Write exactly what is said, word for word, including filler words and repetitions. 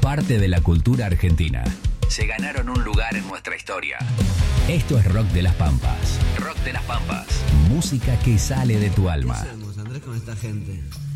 Parte de la cultura argentina. Se ganaron un lugar en nuestra historia. Esto es Rock de las Pampas. Rock de las Pampas. Música que sale de tu alma. ¿Qué hacemos, Andrés, con esta gente?